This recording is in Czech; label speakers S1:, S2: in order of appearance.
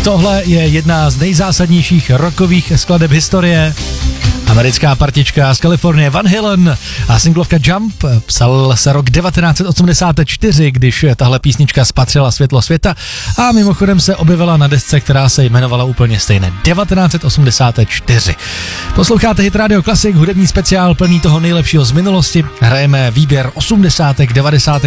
S1: Tohle je jedna z nejzásadnějších rockových skladeb historie. Americká partička z Kalifornie Van Halen a singlovka Jump. Psal se rok 1984, když tahle písnička spatřila světlo světa a mimochodem se objevila na desce, která se jmenovala úplně stejně 1984. Posloucháte Hit Radio Classic, hudební speciál plný toho nejlepšího z minulosti. Hrajeme výběr 80, 90